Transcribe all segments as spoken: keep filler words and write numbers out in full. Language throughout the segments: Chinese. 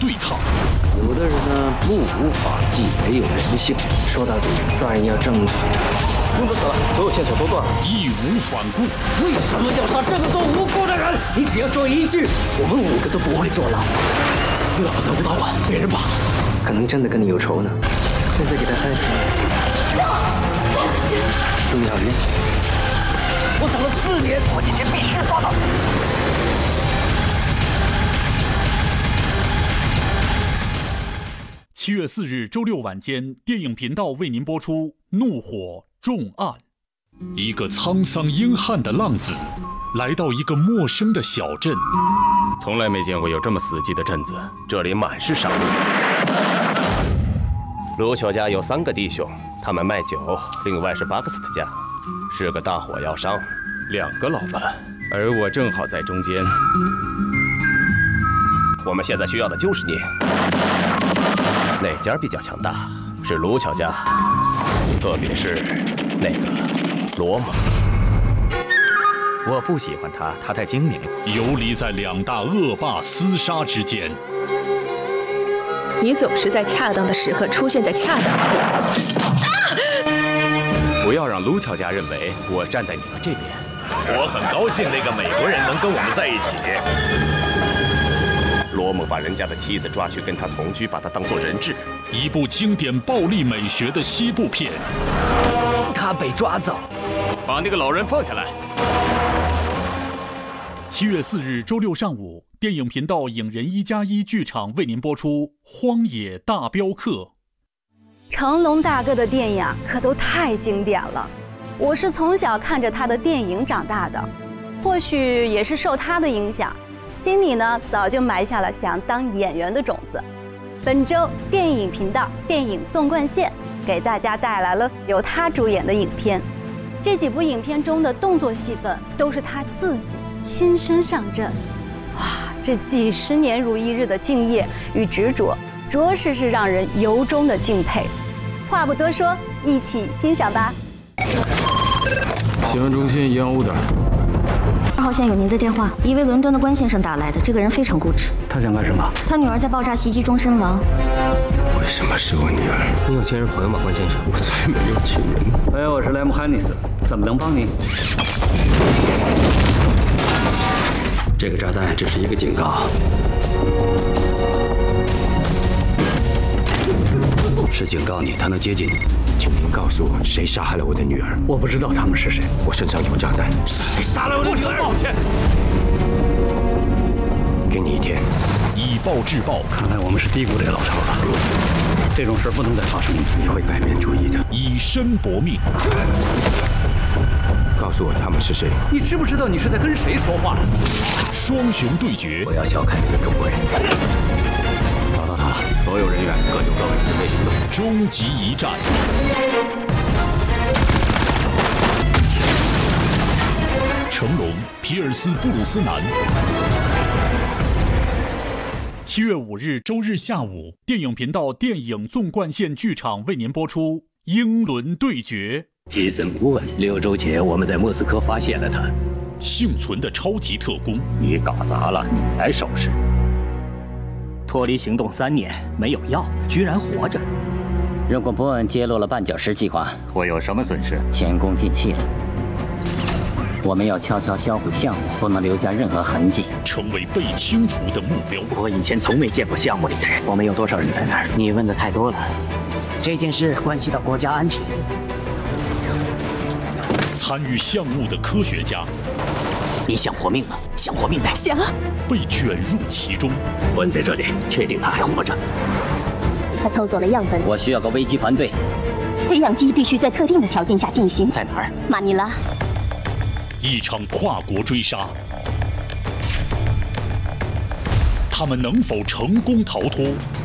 对抗。 有的人呢，目无法纪，没有人性。说到底，抓人要正义。用不死了，所有线索都断了， 义无反顾。 为什么要杀这么多无辜的人？你只要说一句，我们五个都不会坐牢。老子在舞蹈馆被人绑，可能真的跟你有仇呢。现在给他三十年，注意好运。我等了四年，我今天必须抓到。 七月四日周六晚间，电影频道为您播出《怒火重案》。一个沧桑英汉的浪子，来到一个陌生的小镇。 从来没见过有这么死寂的镇子，这里满是杀戮。卢乔家有三个弟兄，他们卖酒，另外是巴克斯特家，是个大火药商，两个老板，而我正好在中间。我们现在需要的就是你。哪家比较强大？是卢乔家，特别是那个罗蒙。 我不喜欢他，他太精明。 游离在两大恶霸厮杀之间。 你总是在恰当的时刻出现在恰当的地方。 不要让卢乔家认为我站在你们这边。 我很高兴那个美国人能跟我们在一起。 罗蒙把人家的妻子抓去跟他同居，把他当作人质。 一部经典暴力美学的西部片。 他被抓走， 把那个老人放下来。 七月四日周六上午，电影频道影人一加一剧场为您播出《荒野大镖客》。 成龙大哥的电影可都太经典了，我是从小看着他的电影长大的，或许也是受他的影响，心里呢早就埋下了想当演员的种子。本周电影频道电影纵贯线给大家带来了由他主演的影片，这几部影片中的动作戏份都是他自己亲身上阵。哇，这几十年如一日的敬业与执着，着实是让人由衷的敬佩。话不多说，一起欣赏吧。 新闻中心一样屋的。 二号线有您的电话，一位伦敦的关先生打来的。这个人非常固执。 他想干什么？ 他女儿在爆炸袭击中身亡。 为什么是我女儿？ 你有亲人朋友吗，关先生？ 我才没有亲人。 喂，我是莱姆汉尼斯，怎么能帮你？ 这个炸弹只是一个警告，是警告你他能接近你。请您告诉我，谁杀害了我的女儿？ 我不知道他们是谁。 我身上有炸弹，是谁杀了我的女儿？ 抱歉。 给你一天， 以暴制暴。 看来我们是低估这老头了。这种事不能再发生了。 你会改变主意的。 以身搏命。 告诉我他们是谁？ 你知不知道你是在跟谁说话？ 双雄对决。 不要小看这个中国人。找到他，所有人员各就各位，准备行动。 终极一战。成龙、皮尔斯·布鲁斯南。七月五日周日下午，电影频道电影纵贯线剧场为您播出《英伦对决》。 吉森·波恩，六周前我们在莫斯科发现了他。 幸存的超级特工， 你搞砸了，你来收拾。脱离行动三年，没有药，居然活着。 如果波恩揭露了绊脚石计划， 会有什么损失？ 前功尽弃了。我们要悄悄销毁项目，不能留下任何痕迹， 成为被清除的目标。 我以前从未见过项目里的人。我们有多少人在那儿？你问的太多了。这件事关系到国家安全。 参与项目的科学家， 你想活命吗？想活命呗。 想。 被卷入其中。 关在这里，确定他还活着。 他偷走了样本。 我需要个危机团队。 培养基必须在特定的条件下进行。 在哪儿？ 马尼拉。 一场跨国追杀，他们能否成功逃脱？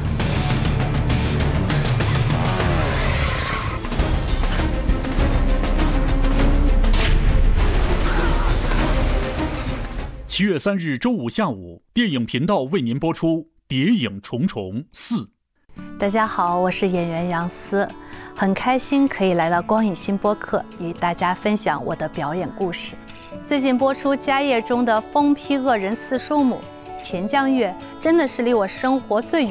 七月三日周五下午，电影频道为您播出《谍影重重四》。 大家好，我是演员杨思，很开心可以来到光影新播客，与大家分享我的表演故事。最近播出《家业》中的疯批恶人四叔母钱江月，真的是离我生活最远